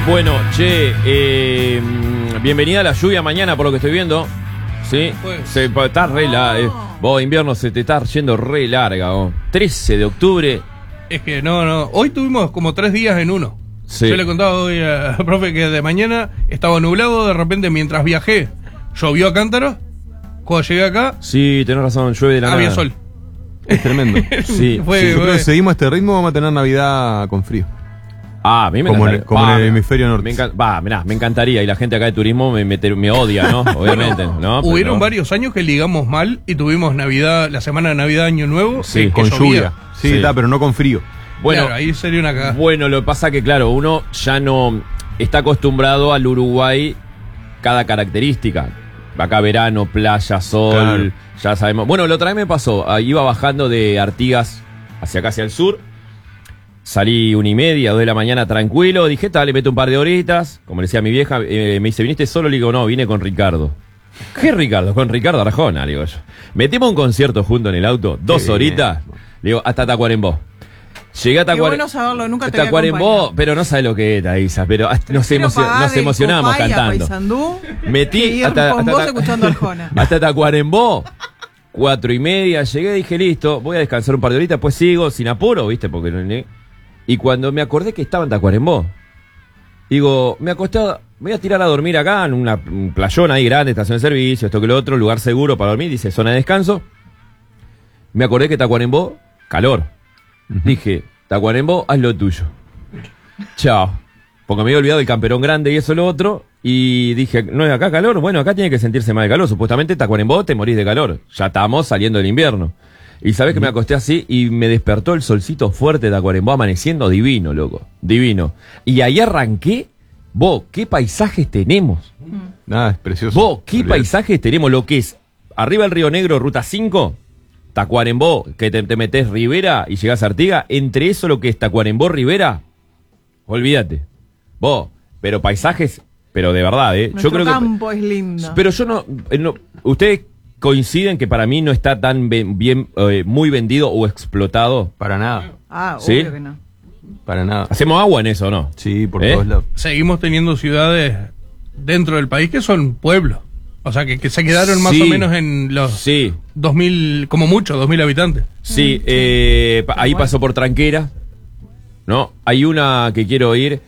Bueno, che, bienvenida a la lluvia mañana por lo que estoy viendo. ¿Sí? Está re larga. Vos, invierno se te está yendo re larga. Vos. 13 de octubre. Es que no. Hoy tuvimos como 3 días en uno. Sí. Yo le contaba hoy al profe que de mañana estaba nublado, de repente mientras viajé llovió a cántaros. Cuando llegué acá, Sí, tenés razón, llueve de la había nada. sol. Es tremendo. Sí. Yo creo que seguimos este ritmo, vamos a tener Navidad con frío. Ah, a mí me Como encantaría. en el hemisferio norte. Mirá, me encantaría. Y la gente acá de turismo me odia, ¿no? Obviamente, ¿no? Hubieron Pero- varios años que ligamos mal y tuvimos Navidad, la semana de Navidad, Año Nuevo, Sí, que Con llovía. lluvia. Sí, Sí. está, pero no con frío. Bueno, Claro, ahí sería una cagada. Bueno, lo que pasa que, claro, uno ya no está acostumbrado al Uruguay cada característica. Acá verano, playa, sol, Claro. ya sabemos. Bueno, la otra vez me pasó, iba bajando de Artigas hacia acá, hacia el sur. Salí 1:30, 2 de la mañana tranquilo. Dije, le meto un par de horitas. Como le decía a mi vieja, me dice, ¿viniste solo? Le digo, no, vine con Ricardo. ¿Qué Ricardo? Con Ricardo Arjona, le digo yo. Metimos un concierto junto en el auto, 2 Qué horitas. Le digo, hasta Tacuarembó. Llegué a Qué bueno saberlo, nunca te había Tacuarembó, acompañado. pero no sabe lo que es, Isa, pero nos Quiero pagar nos el emocionamos Copay a cantando. Paysandú Metí que ir hasta con vos escuchando Arjona. hasta Tacuarembó, 4:30, llegué, dije, listo, voy a descansar un par de horitas, después sigo sin apuro, ¿viste? Porque y cuando me acordé que estaba en Tacuarembó, digo, me acosté, voy a tirar a dormir acá en un playón ahí grande, estación de servicio, esto que lo otro, lugar seguro para dormir, dice zona de descanso. Me acordé que Tacuarembó, calor. Dije, Tacuarembó, haz lo tuyo. Chao. Porque me había olvidado del camperón grande y eso lo otro. Y dije, ¿no es acá calor? Bueno, acá tiene que sentirse más de calor. Supuestamente Tacuarembó te morís de calor. Ya estamos saliendo del invierno. Y sabés que me acosté así y me despertó el solcito fuerte de Tacuarembó amaneciendo divino, loco. Divino. Y ahí arranqué. Vos, ¿qué paisajes tenemos? Nada, es precioso. Vos, ¿qué Olvidate. paisajes tenemos? Lo que es arriba del Río Negro, Ruta 5, Tacuarembó, que te metés Rivera y llegás a Artigas. Entre eso lo que es Tacuarembó, Rivera, olvídate. Vos, pero paisajes, pero de verdad, Nuestro yo creo campo es lindo. Pero yo no, ustedes coinciden que para mí no está tan bien, muy vendido o explotado. Para nada, ¿Sí? Obvio que no. para nada. ¿Hacemos agua en eso o no? Sí, por ¿Eh? todos lados. Seguimos teniendo ciudades dentro del país que son pueblos. O sea, que se quedaron más Sí. o menos en los Sí. 2000, como mucho, 2000 habitantes. Sí, ahí pasó por Tranquera, ¿no? Hay una que quiero ir,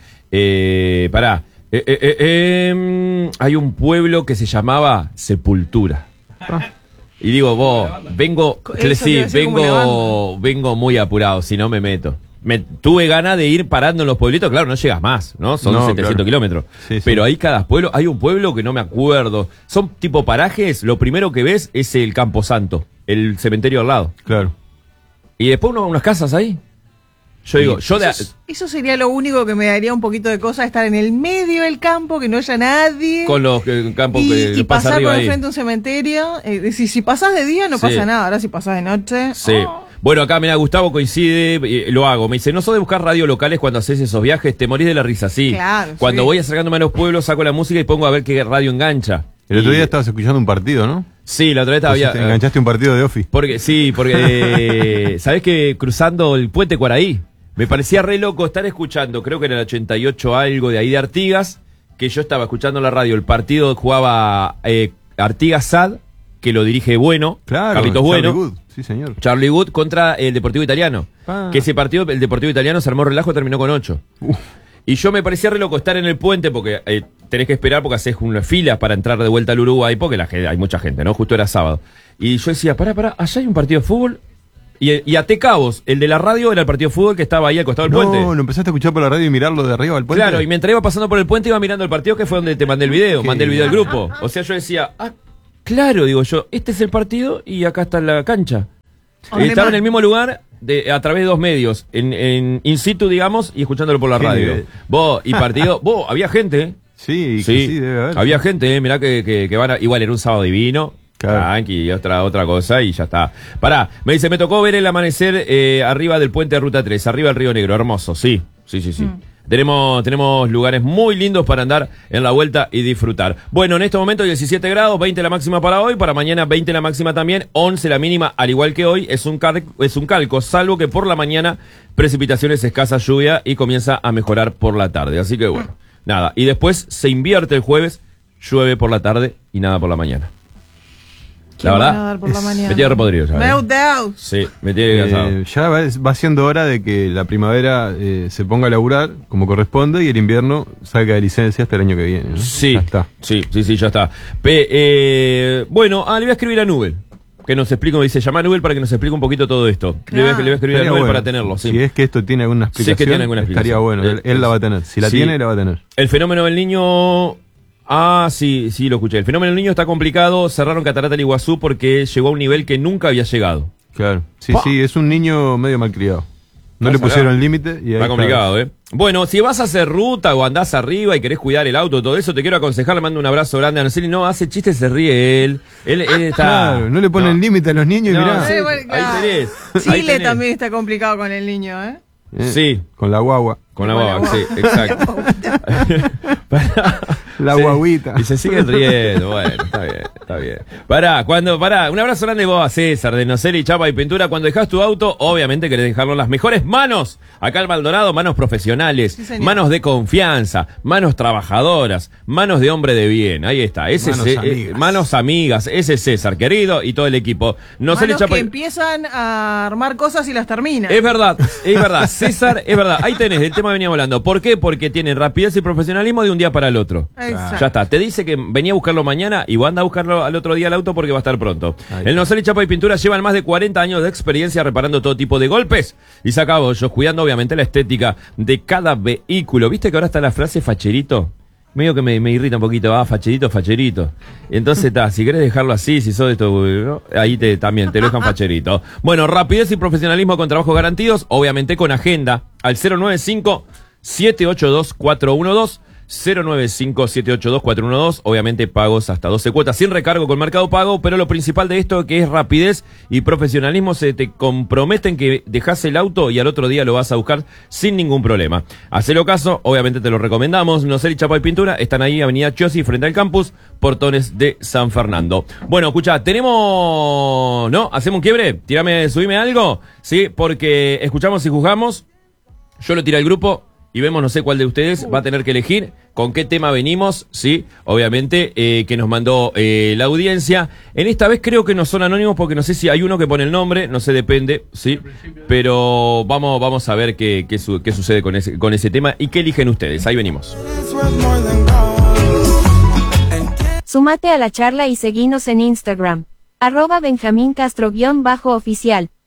hay un pueblo que se llamaba Sepultura. Y digo, vos, Eso debe ser como una vengo muy apurado, si no me meto. Tuve ganas de ir parando en los pueblitos, claro, no llegas más, ¿no? Son No, 700 claro. kilómetros. Sí, sí. Pero hay cada pueblo, hay un pueblo que no me acuerdo. Son tipo parajes, lo primero que ves es el Camposanto, el cementerio al lado. Claro. Y después unas casas ahí. Yo digo, Eso sería lo único que me daría un poquito de cosa, estar en el medio del campo, que no haya nadie. con los campos que y pasa pasar por arriba ahí. enfrente de un cementerio. Si pasás de día no Sí. pasa nada, ahora si pasás de noche. Sí. Bueno, acá mira, Gustavo coincide, lo hago. Me dice, no sos de buscar radio locales cuando haces esos viajes, te morís de la risa, sí. Claro, Cuando sí. voy acercándome a los pueblos, saco la música y pongo a ver qué radio engancha. El otro Y- día estabas escuchando un partido, ¿no? Sí, la otra vez había... Te enganchaste un partido de Office. Porque ¿sabés que cruzando el puente Cuaraí? Me parecía re loco estar escuchando, creo que en el 88 algo de ahí de Artigas, que yo estaba escuchando en la radio, el partido jugaba Artigas SAD, que lo dirige Bueno, Claro. Carlitos Charlie Bueno, Good. Sí, señor. Charlie Wood contra el Deportivo Italiano. Ah. Que ese partido, el Deportivo Italiano se armó relajo, terminó con 8. Y yo me parecía re loco estar en el puente porque tenés que esperar porque haces una fila para entrar de vuelta al Uruguay porque hay mucha gente, ¿no? Justo era sábado. Y yo decía, pará, allá hay un partido de fútbol. Y a Cabos, el de la radio, era el partido de fútbol que estaba ahí al costado del puente. No, lo empezaste a escuchar por la radio y mirarlo de arriba al puente. Claro, y mientras iba pasando por el puente iba mirando el partido que fue donde te mandé el video, mandé el video del grupo. O sea, yo decía, claro, digo yo, este es el partido y acá está la cancha. Estaba en el mismo lugar a través de 2 medios, en in situ, digamos, y escuchándolo por la Qué radio. nivel. Vos, y partido, había gente, Sí, que sí, debe haber. había gente, mirá que van igual era un sábado divino. Claro. Tranqui, y otra cosa y ya está. Pará, me dice, me tocó ver el amanecer arriba del puente de Ruta 3, arriba del Río Negro, hermoso, sí. Tenemos lugares muy lindos para andar en la vuelta y disfrutar. Bueno, en este momento 17 grados, 20 la máxima para hoy, para mañana 20 la máxima también, 11 la mínima, al igual que hoy, es un calco, salvo que por la mañana precipitaciones, escasa lluvia y comienza a mejorar por la tarde. Así que bueno, nada. Y después se invierte el jueves, llueve por la tarde y nada por la mañana. La verdad, me tiene repodrido ya. Meltdown. Sí, me tiene cansado. Ya va siendo hora de que la primavera se ponga a laburar como corresponde y el invierno salga de licencia hasta el año que viene, ¿no? Sí, ya está. Sí, ya está. Bueno, le voy a escribir a Nubel, que nos explique, me dice, llama a Nubel para que nos explique un poquito todo esto. Le voy a escribir a Nubel para tenerlo. Sí. Si es que esto tiene alguna explicación, que tiene alguna explicación. Estaría bueno, él la va a tener. Si la tiene, la va a tener. El fenómeno del niño... sí, lo escuché. El fenómeno del niño está complicado. Cerraron Catarata del Iguazú porque llegó a un nivel que nunca había llegado. Claro. Sí, es un niño medio malcriado. No le pusieron límite y ahí está complicado, Bueno, si vas a hacer ruta o andás arriba y querés cuidar el auto, todo eso, te quiero aconsejar, le mando un abrazo grande a Araceli. No, hace chistes, se ríe él. Él está... Claro, no le ponen límite a los niños y mirá. Sí, ahí tenés. Chile también está complicado con el niño, Sí. Con la guagua. Con la guagua, sí, exacto. La guaguita. Y se siguen riendo, bueno, está bien. Pará, un abrazo grande vos a César, de Noceli, Chapa y Pintura. Cuando dejás tu auto, obviamente querés dejarlo en las mejores manos. Acá en Maldonado, manos profesionales, manos de confianza, manos trabajadoras, manos de hombre de bien. Ahí está, manos amigas, ese es César, querido, y todo el equipo. Noceli, manos Chapa que empiezan a armar cosas y las terminan. Es verdad, César, es verdad. Ahí tenés, del tema que veníamos hablando. ¿Por qué? Porque tienen rapidez y profesionalismo de un día para el otro. Exacto. Ya está. Te dice que venía a buscarlo mañana y vos anda a buscarlo al otro día al auto porque va a estar pronto. El Noceli, Chapa y Pintura llevan más de 40 años de experiencia reparando todo tipo de golpes y sacabollos, cuidando obviamente la estética de cada vehículo. ¿Viste que ahora está la frase facherito? Medio que me irrita un poquito, facherito. Entonces está, si querés dejarlo así, si sos de esto, ¿no? Ahí también te lo dejan facherito. Bueno, rapidez y profesionalismo con trabajos garantidos, obviamente con agenda, al 095-782-412. 095-782-412, obviamente pagos hasta 12 cuotas sin recargo con Mercado Pago, pero lo principal de esto que es rapidez y profesionalismo, se te comprometen que dejás el auto y al otro día lo vas a buscar sin ningún problema. Hacelo caso, obviamente te lo recomendamos. Noceli, Chapa y Pintura están ahí, Avenida Chiosi, frente al campus, Portones de San Fernando. Bueno, escucha, tenemos, ¿no? ¿Hacemos un quiebre? Subime algo, ¿sí? Porque escuchamos y juzgamos, yo lo tiré al grupo y vemos, no sé cuál de ustedes va a tener que elegir con qué tema venimos, sí, obviamente, que nos mandó la audiencia. En esta vez creo que no son anónimos porque no sé si hay uno que pone el nombre, no sé, depende, sí, pero vamos a ver qué sucede con ese tema y qué eligen ustedes. Ahí venimos. Súmate a la charla y seguinos en Instagram, @BenjamínCastro_oficial.